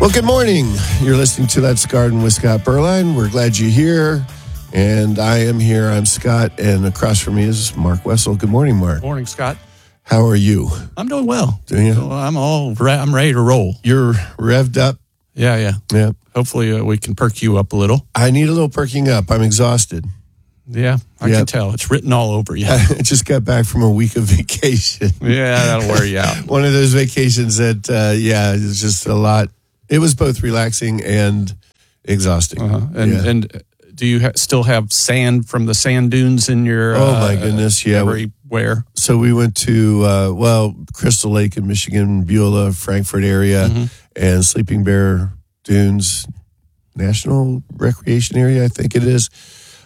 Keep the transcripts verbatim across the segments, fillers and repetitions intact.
Well, good morning. You're listening to Let's Garden with Scott Berline. We're glad you're here. And I am here. I'm Scott. And across from me is Mark Wessel. Good morning, Mark. Morning, Scott. How are you? I'm doing well. Doing you? So I'm all re- I'm ready to roll. You're revved up? Yeah, yeah. Yeah. Hopefully uh, we can perk you up a little. I need a little perking up. I'm exhausted. Yeah, I Yep. can tell. It's written all over you. I just got back from a week of vacation. Yeah, that'll wear you out. One of those vacations that, uh, yeah, it's just a lot. It was both relaxing and exhausting. Uh-huh. And Yeah. and do you ha- still have sand from the sand dunes in your? Oh, uh, my goodness, yeah. Everywhere. So we went to, uh, well, Crystal Lake in Michigan, Beulah, Frankfurt area, Mm-hmm. and Sleeping Bear Dunes National Recreation Area, I think it is.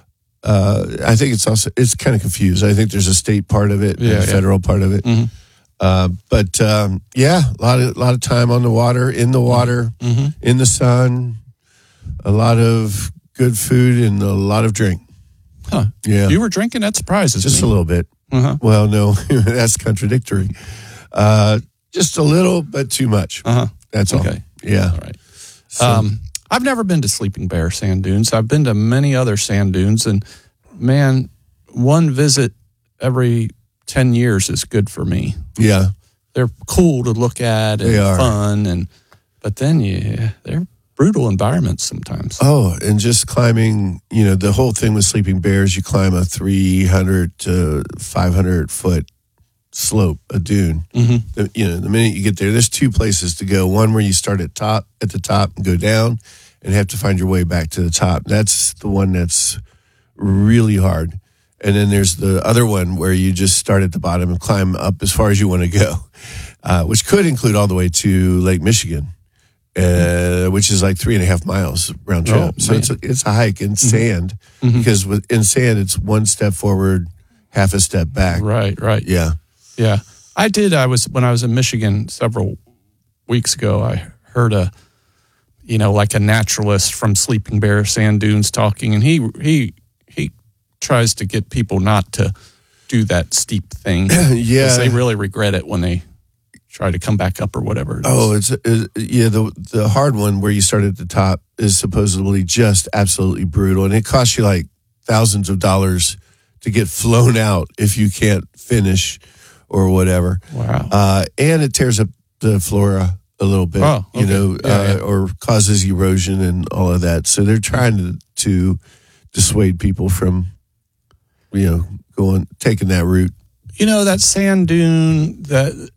Uh, I think it's also, it's kind of confused. I think there's a state part of it Yeah, and a yeah. federal part of it. Mm-hmm. Uh, but um, yeah, a lot of, lot of time on the water, in the water, Mm-hmm. in the sun, a lot of good food and a lot of drink. Huh. Yeah. You were drinking? That surprises Just me. a little bit. Uh-huh. Well, no, that's contradictory. Uh, just a little, but too much. Uh-huh. That's all. Okay. Yeah. All right. So- Um, I've never been to Sleeping Bear sand dunes. I've been to many other sand dunes, and man, one visit every ten years is good for me. yeah. They're cool to look at and They are. fun, and but then yeah, they're brutal environments sometimes. Oh, and just climbing, you know, the whole thing with Sleeping Bears, you climb a three hundred to five hundred foot slope, a dune. Mm-hmm. The, you know, the minute you get there, there's two places to go. One where you start at top, at the top and go down and have to find your way back to the top. That's the one that's really hard. And then there's the other one where you just start at the bottom and climb up as far as you want to go, uh, which could include all the way to Lake Michigan, uh, which is like three and a half miles round trip. Oh, so man. it's a, it's a hike in sand Mhm. because with, in sand, it's one step forward, half a step back. Right, right. Yeah. Yeah. I did. I was, when I was in Michigan several weeks ago, I heard a, you know, like a naturalist from Sleeping Bear sand dunes talking, and he, he, he tries to get people not to do that steep thing. Yeah. 'Cause they really regret it when they try to come back up or whatever. it is. Oh, it's, it, yeah. The the hard one where you start at the top is supposedly just absolutely brutal, and it costs you like thousands of dollars to get flown out if you can't finish or whatever. Wow. Uh, and it tears up the flora a little bit, Oh, you okay. know, Yeah, uh, yeah. or causes erosion and all of that. So they're trying to to dissuade people from, you know, going taking that route. You know, that sand dune that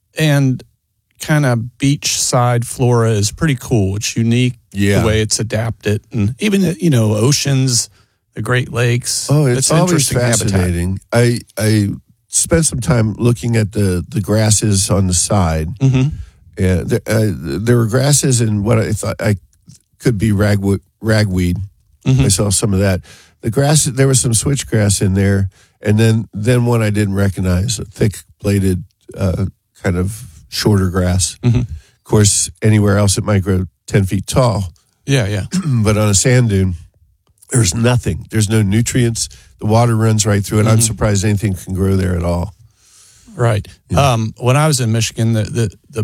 and kind of beachside flora is pretty cool. It's unique Yeah. the way it's adapted, and even you know oceans, the Great Lakes. Oh, it's, always interesting habitat. fascinating. I I spent some time looking at the the grasses on the side. Mm-hmm. Yeah, there, uh, there were grasses and what I thought I could be ragweed. ragweed. Mhm. I saw some of that. The grass, there was some switchgrass in there, and then then one I didn't recognize, a thick bladed, uh, kind of shorter grass. Mhm. Of course, anywhere else it might grow ten feet tall, Yeah, yeah. but on a sand dune, there's nothing. There's no nutrients. The water runs right through it. I'm Mhm. surprised anything can grow there at all. Right. Yeah. Um, when I was in Michigan, the, the the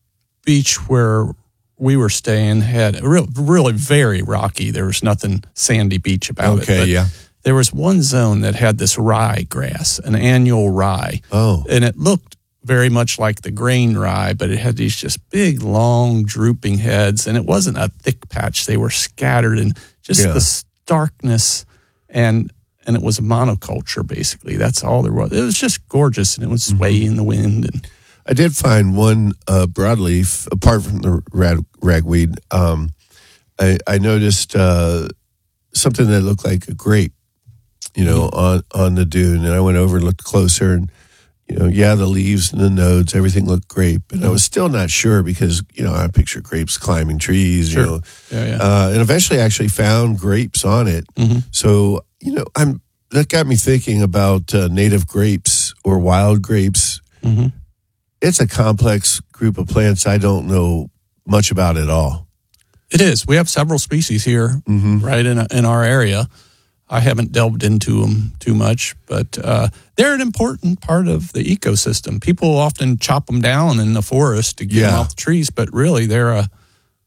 beach where we were staying had a real, really very rocky. There was nothing sandy beach about it. Okay, but yeah. There was one zone that had this rye grass, an annual rye. Oh, And it looked very much like the grain rye, but it had these just big, long, drooping heads. And it wasn't a thick patch. They were scattered, and just Yeah. the starkness. And and it was a monoculture, basically. That's all there was. It was just gorgeous, and it would sway Mm-hmm. in the wind. And I did find one uh, broadleaf, apart from the rag, ragweed. Um, I, I noticed uh, something that looked like a grape, you know, on, on the dune. And I went over and looked closer, and, you know, yeah, the leaves and the nodes, everything looked grape. And I was still not sure because, you know, I picture grapes climbing trees, Sure. you know. yeah, yeah. Uh, and eventually I actually found grapes on it. Mhm. So, you know, I'm that got me thinking about uh, native grapes or wild grapes. hmm It's a complex group of plants I don't know much about at all. It is. We have several species here, Mm-hmm. right in in our area. I haven't delved into them too much, but uh, they're an important part of the ecosystem. People often chop them down in the forest to get them Yeah. off the trees, but really they're a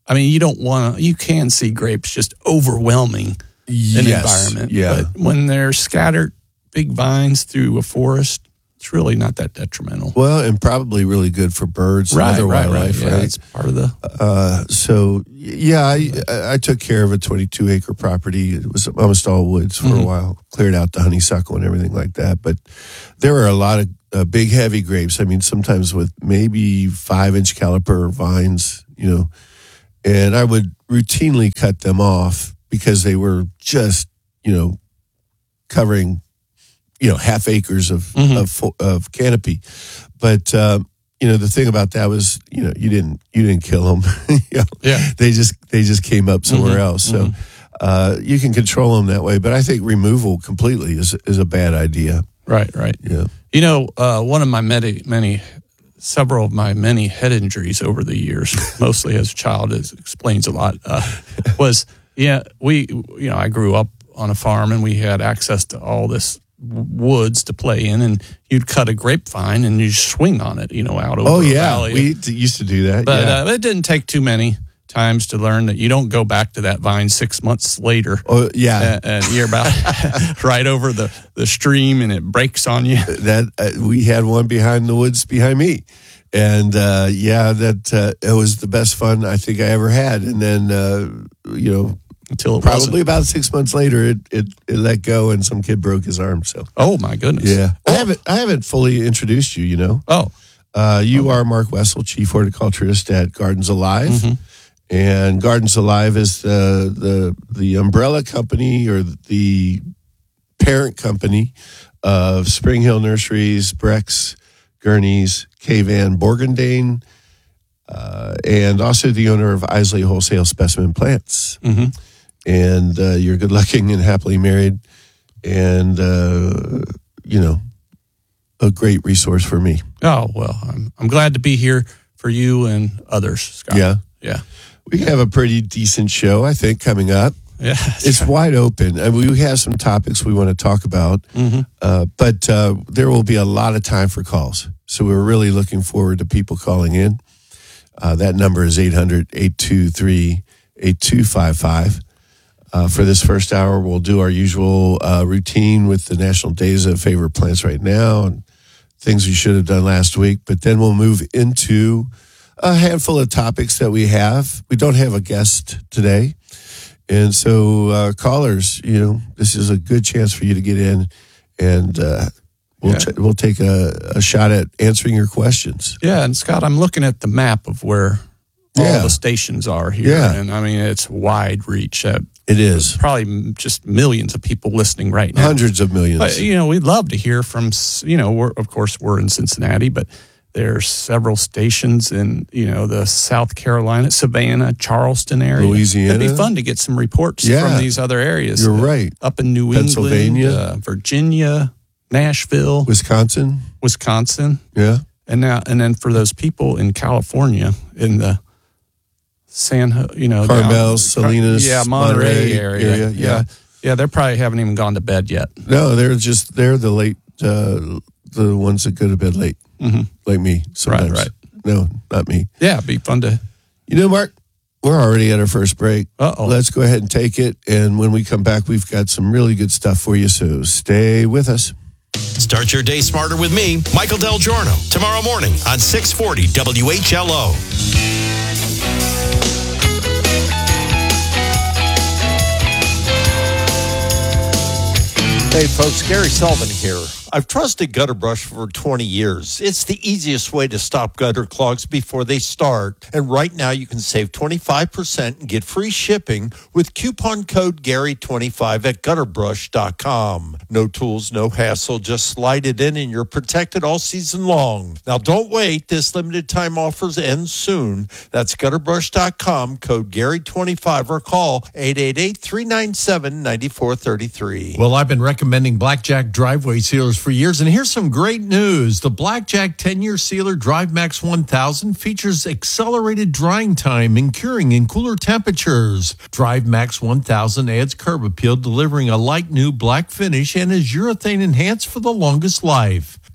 I mean, you don't want to, you can see grapes just overwhelming an Yes, environment. yeah. But when they're scattered big vines through a forest, it's really not that detrimental. Well, and probably really good for birds and other wildlife, Yeah, right? it's part of the. Uh, so yeah, I, I took care of a twenty-two acre property. It was almost all woods for Mhm. a while. Cleared out the honeysuckle and everything like that. But there were a lot of uh, big, heavy grapes. I mean, sometimes with maybe five inch caliper vines, you know, and I would routinely cut them off because they were just, you know, covering, you know, half acres of Mhm. of, fo- of canopy. But um, you know, the thing about that was, you know, you didn't you didn't kill them. you know, Yeah. they just they just came up somewhere Mhm, else. So uh, you can control them that way. But I think removal completely is is a bad idea. Right, right. Yeah. You know, uh, one of my many, many, several of my many head injuries over the years, mostly as a child, is explains a lot. Uh, was yeah, we you know I grew up on a farm and we had access to all this woods to play in, and you'd cut a grapevine and you swing on it, you know, out over Oh a yeah, valley. we d- used to do that. but yeah. uh, it didn't take too many times to learn that you don't go back to that vine six months later. oh yeah. And, and you're about right over the, the stream and it breaks on you. that uh, we had one behind the woods behind me, and uh, yeah, that uh, it was the best fun I think I ever had. And then uh, you know, Until it probably wasn't. about six months later, it, it it let go, and some kid broke his arm. So Oh my goodness. yeah, I haven't I haven't fully introduced you. You know, Oh. uh, you are Mark Wessel, Chief Horticulturist at Gardens Alive. Mhm. And Gardens Alive is the the the umbrella company or the parent company of Spring Hill Nurseries, Brex, Gurney's, K-Van, Borgendane, uh, and also the owner of Isley Wholesale Specimen Plants. Mhm. And uh, you're good looking and happily married, and uh, you know, a great resource for me. Oh, well, I'm I'm glad to be here for you and others, Scott. Yeah. Yeah. We have a pretty decent show, I think, coming up. Yeah. It's wide open. I mean, we have some topics we want to talk about, Mm-hmm. uh, but uh, there will be a lot of time for calls. So we're really looking forward to people calling in. Uh, that number is eight hundred, eight two three, eight two five five. Uh, for this first hour, we'll do our usual uh, routine with the National Days of Favorite Plants right now and things we should have done last week. But then we'll move into a handful of topics that we have. We don't have a guest today. And so, uh, callers, you know, this is a good chance for you to get in, and uh, we'll Yeah. t- we'll take a, a shot at answering your questions. Yeah, and Scott, I'm looking at the map of where all Yeah. the stations are here. Yeah. And I mean, it's wide reach. Uh, It is probably m- just millions of people listening right now. hundreds of millions. But, you know, we'd love to hear from, s- you know, we're, of course, we're in Cincinnati, but there's several stations in, you know, the South Carolina, Savannah, Charleston area. Louisiana. It'd be fun to get some reports Yeah. from these other areas. You're Uh, right. Up in New Pennsylvania. England, uh, Virginia, Nashville, Wisconsin, Wisconsin. yeah, And now, and then for those people in California, in the San, Ho- you know, Carmel, down- Salinas, yeah, Monterey, Monterey area, area, yeah. yeah. yeah, They probably haven't even gone to bed yet. no, they're just they're the late uh, the ones that go to bed late, hmm like me. Sometimes. right. No, not me. Yeah, it'd be fun to. You know, Mark, we're already at our first break. Uh oh. Let's go ahead and take it. And when we come back, we've got some really good stuff for you. So stay with us. Start your day smarter with me, Michael Del Giorno, tomorrow morning on six forty W H L O. Hey folks, Gary Sullivan here. I've trusted Gutter Brush for twenty years. It's the easiest way to stop gutter clogs before they start. And right now you can save twenty-five percent and get free shipping with coupon code Gary twenty-five at gutter brush dot com. No tools, no hassle. Just slide it in and you're protected all season long. Now don't wait. This limited time offers end soon. That's gutter brush dot com, code Gary twenty-five, or call eight eight eight, three nine seven, nine four three three. Well, I've been recommending Blackjack driveway sealers for years, and here's some great news. The Blackjack ten-year sealer Drive Max one thousand features accelerated drying time and curing in cooler temperatures. Drive Max one thousand adds curb appeal, delivering a light new black finish, and is urethane enhanced for the longest life.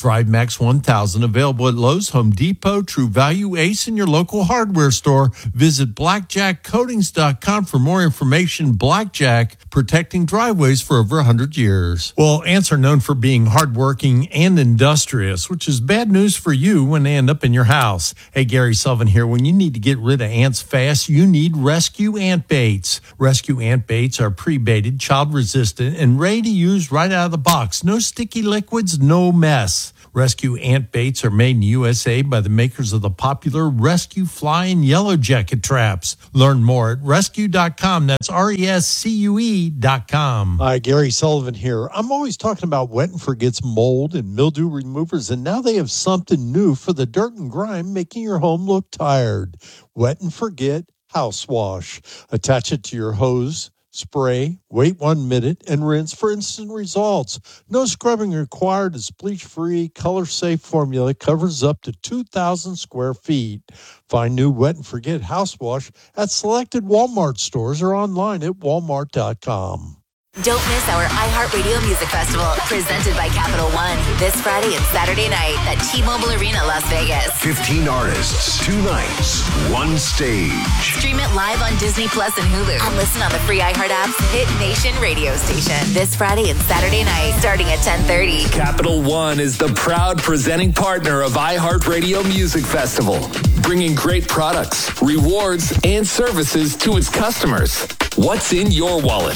Drive Max one thousand available at Lowe's, Home Depot, True Value, Ace, and your local hardware store. Visit blackjack coatings dot com for more information. Blackjack, protecting driveways for over one hundred years. Well, ants are known for being hardworking and industrious, which is bad news for you when they end up in your house. Hey, Gary Sullivan here. When you need to get rid of ants fast, you need Rescue Ant Baits. Rescue Ant Baits are pre-baited, child-resistant, and ready to use right out of the box. No sticky liquids, no mess. Rescue Ant Baits are made in the U S A by the makers of the popular Rescue Fly and Yellow Jacket traps. Learn more at rescue dot com. That's R E S C U E dot com. Hi, Gary Sullivan here. I'm always talking about Wet and Forget's mold and mildew removers, and now they have something new for the dirt and grime, making your home look tired. Wet and Forget House Wash. Attach it to your hose, spray, wait one minute, and rinse for instant results. No scrubbing required. This bleach-free, color-safe formula covers up to two thousand square feet. Find new Wet and Forget House Wash at selected Walmart stores or online at walmart dot com. Don't miss our iHeartRadio Music Festival, presented by Capital One, this Friday and Saturday night at T-Mobile Arena, Las Vegas. fifteen artists, two nights, one stage. Stream it live on Disney Plus and Hulu, and listen on the free iHeart app's Hit Nation radio station this Friday and Saturday night, starting at ten thirty. Capital One is the proud presenting partner of iHeartRadio Music Festival, bringing great products, rewards, and services to its customers. What's in your wallet?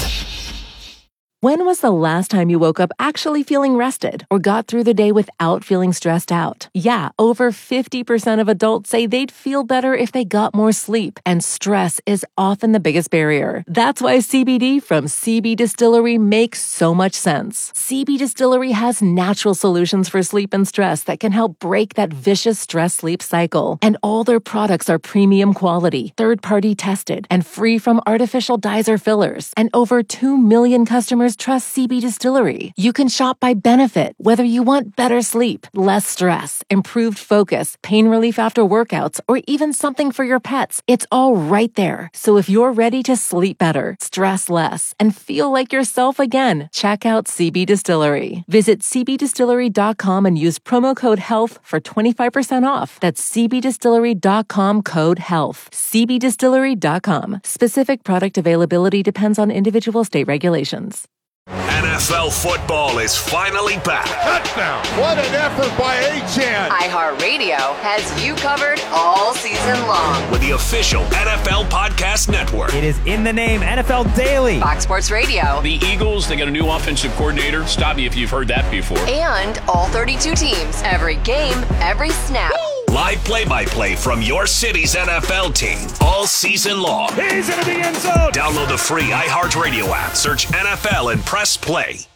When was the last time you woke up actually feeling rested or got through the day without feeling stressed out? Yeah, over fifty percent of adults say they'd feel better if they got more sleep, and stress is often the biggest barrier. That's why C B D from C B Distillery makes so much sense. C B Distillery has natural solutions for sleep and stress that can help break that vicious stress-sleep cycle. And all their products are premium quality, third-party tested, and free from artificial dyes or fillers. And over two million customers trust C B Distillery. You can shop by benefit, whether you want better sleep, less stress, improved focus, pain relief after workouts, or even something for your pets. It's all right there. So if you're ready to sleep better, stress less, and feel like yourself again, check out C B Distillery. Visit c b distillery dot com and use promo code HEALTH for twenty-five percent off. That's c b distillery dot com, code HEALTH. c b distillery dot com. Specific product availability depends on individual state regulations. N F L football is finally back. Touchdown. What an effort by Achane. iHeartRadio has you covered all season long. With the official N F L Podcast Network. It is in the name, N F L Daily. Fox Sports Radio. The Eagles, they got a new offensive coordinator. Stop me if you've heard that before. And all thirty-two teams. Every game, every snap. Woo! Live play-by-play from your city's N F L team all season long. He's into the end zone. Download the free iHeartRadio app. Search N F L and press play.